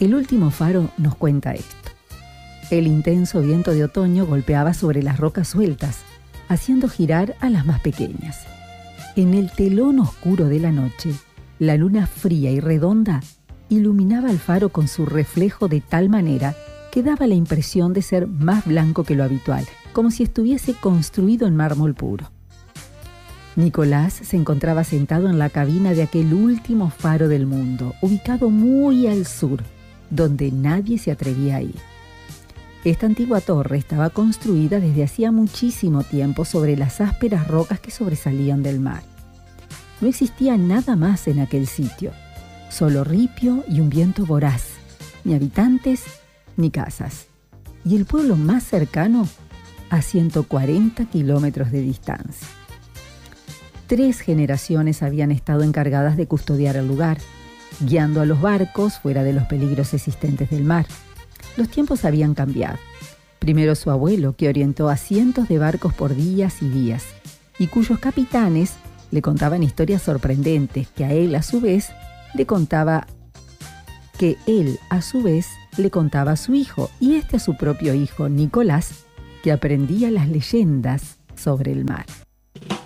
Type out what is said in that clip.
El último faro nos cuenta esto. El intenso viento de otoño golpeaba sobre las rocas sueltas, haciendo girar a las más pequeñas. En el telón oscuro de la noche, la luna fría y redonda iluminaba el faro con su reflejo de tal manera que daba la impresión de ser más blanco que lo habitual, como si estuviese construido en mármol puro. Nicolás se encontraba sentado en la cabina de aquel último faro del mundo, ubicado muy al sur, donde nadie se atrevía a ir. Esta antigua torre estaba construida desde hacía muchísimo tiempo sobre las ásperas rocas que sobresalían del mar. No existía nada más en aquel sitio, solo ripio y un viento voraz, ni habitantes ni casas, y el pueblo más cercano a 140 kilómetros de distancia. 3 generaciones habían estado encargadas de custodiar el lugar, guiando a los barcos fuera de los peligros existentes del mar. Los tiempos habían cambiado. Primero su abuelo, que orientó a cientos de barcos por días y días, y cuyos capitanes le contaban historias sorprendentes que él a su vez le contaba a su hijo, y a su propio hijo, Nicolás, que aprendía las leyendas sobre el mar.